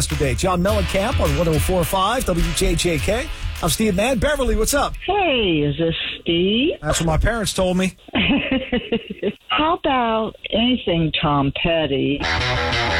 Yesterday, John Mellencamp on 104.5 WJJK. I'm Steve Mann. Beverly, what's up? Hey, is this Steve? That's what my parents told me. How about anything Tom Petty?